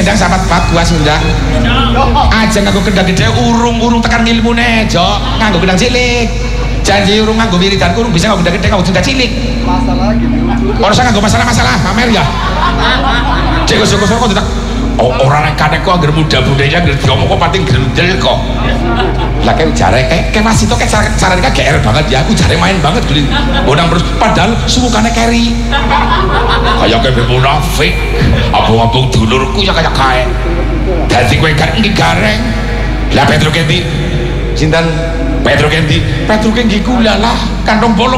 Sindang sahabat gua Sindang. Aja nganggo kendang gede urung tekan ilmune, Jok. Nganggo kendang cilik. Janji urung nganggo wiridan urung bisa nganggo kendang gede nganggo kendang cilik. Masalah gitu. Ora usah nganggo masalah pamer ya. Cek kok kok orang yang kadek kok agar muda-mudanya agar diomong kok pating gendel kok. Lah kayak jare kayak masih tuh kayak caranya kayak GR banget ya, aku jare main banget gini bonang terus padahal sukanya carry kayak munafik abang-abang dulurku ya kayak jadi gue kan ini gareng lah Petro Kendi cintan Petro Kendi gula lah kantong bolong